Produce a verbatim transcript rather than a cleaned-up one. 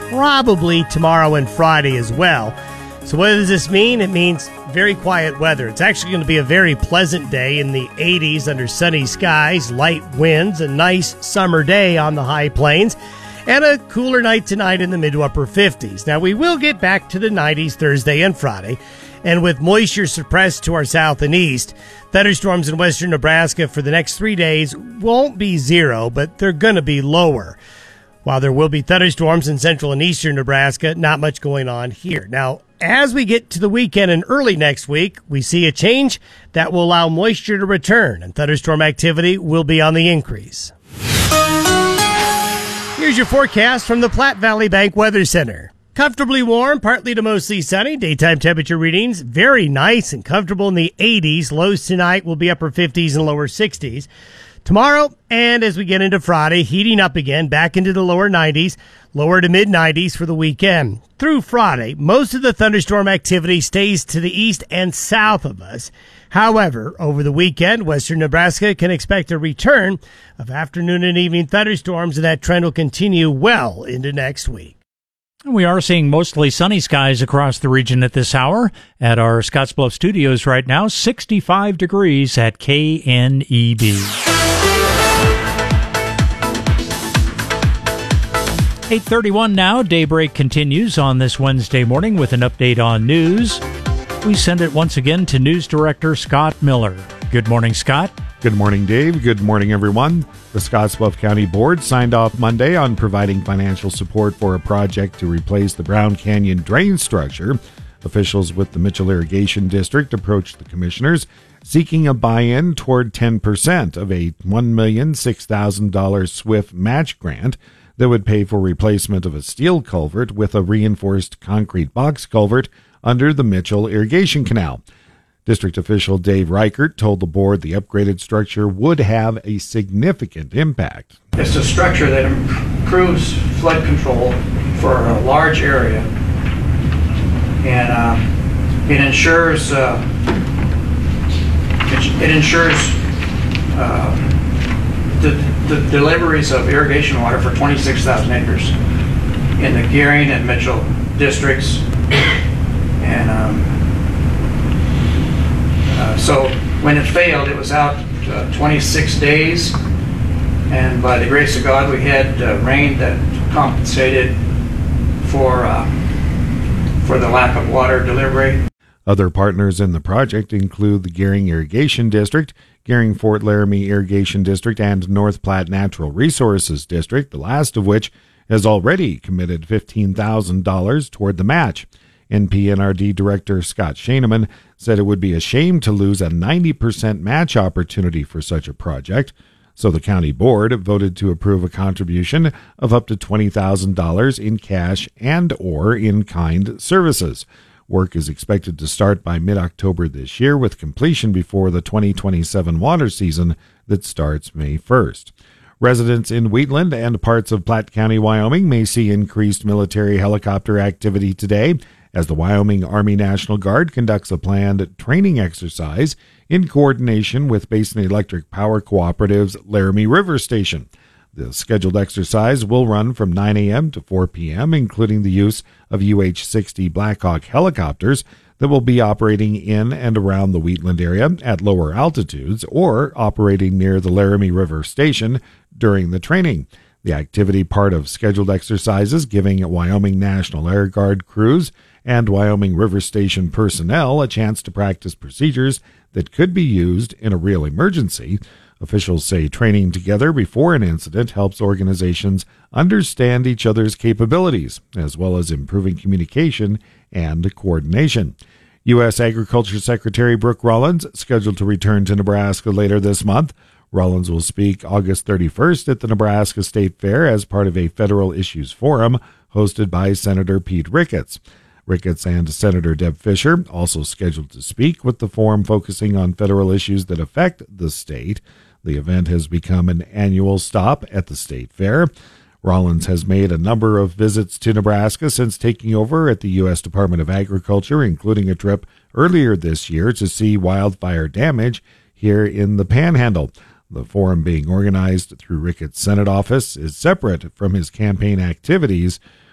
probably tomorrow and Friday as well. So what does this mean? It means very quiet weather. It's actually going to be a very pleasant day in the eighties under sunny skies, light winds, a nice summer day on the high plains, and a cooler night tonight in the mid to upper fifties. Now, we will get back to the nineties Thursday and Friday, and with moisture suppressed to our south and east, thunderstorms in western Nebraska for the next three days won't be zero, but they're going to be lower. While there will be thunderstorms in central and eastern Nebraska, not much going on here. Now, as we get to the weekend and early next week, we see a change that will allow moisture to return, and thunderstorm activity will be on the increase. Here's your forecast from the Platte Valley Bank Weather Center. Comfortably warm, partly to mostly sunny. Daytime temperature readings very nice and comfortable in the eighties. Lows tonight will be upper fifties and lower sixties. Tomorrow, and as we get into Friday, heating up again, back into the lower nineties, lower to mid-nineties for the weekend. Through Friday, most of the thunderstorm activity stays to the east and south of us. However, over the weekend, western Nebraska can expect a return of afternoon and evening thunderstorms, and that trend will continue well into next week. We are seeing mostly sunny skies across the region at this hour. At our Scottsbluff studios right now, sixty-five degrees at K N E B. eight thirty-one now. Daybreak continues on this Wednesday morning with an update on news. We send it once again to News Director Scott Miller. Good morning, Scott. Good morning, Dave. Good morning, everyone. The Scottsbluff County Board signed off Monday on providing financial support for a project to replace the Brown Canyon drain structure. Officials with the Mitchell Irrigation District approached the commissioners seeking a buy-in toward ten percent of a one million six thousand dollars SWIFT match grant that would pay for replacement of a steel culvert with a reinforced concrete box culvert under the Mitchell Irrigation Canal. District official Dave Reichert told the board the upgraded structure would have a significant impact. It's a structure that improves flood control for a large area, and uh, it ensures uh, it, it ensures uh, the, the deliveries of irrigation water for twenty-six thousand acres in the Gearing and Mitchell districts, and um, Uh, so when it failed, it was out uh, twenty-six days, and by the grace of God, we had uh, rain that compensated for uh, for the lack of water delivery. Other partners in the project include the Gearing Irrigation District, Gearing Fort Laramie Irrigation District, and North Platte Natural Resources District, the last of which has already committed fifteen thousand dollars toward the match. N P N R D Director Scott Shaneman said it would be a shame to lose a ninety percent match opportunity for such a project, so the county board voted to approve a contribution of up to twenty thousand dollars in cash and or in-kind services. Work is expected to start by mid-October this year, with completion before the twenty twenty-seven water season that starts May first. Residents in Wheatland and parts of Platte County, Wyoming may see increased military helicopter activity today as the Wyoming Army National Guard conducts a planned training exercise in coordination with Basin Electric Power Cooperative's Laramie River Station. The scheduled exercise will run from nine a.m. to four p.m., including the use of U H sixty Blackhawk helicopters that will be operating in and around the Wheatland area at lower altitudes or operating near the Laramie River Station during the training. The activity part of scheduled exercises giving Wyoming National Air Guard crews and Wyoming River Station personnel a chance to practice procedures that could be used in a real emergency. Officials say training together before an incident helps organizations understand each other's capabilities, as well as improving communication and coordination. U S Agriculture Secretary Brooke Rollins, scheduled to return to Nebraska later this month. Rollins will speak August thirty-first at the Nebraska State Fair as part of a federal issues forum hosted by Senator Pete Ricketts. Ricketts and Senator Deb Fischer also scheduled to speak, with the forum focusing on federal issues that affect the state. The event has become an annual stop at the state fair. Rollins has made a number of visits to Nebraska since taking over at the U S Department of Agriculture, including a trip earlier this year to see wildfire damage here in the Panhandle. The forum, being organized through Ricketts' Senate office, is separate from his campaign activities,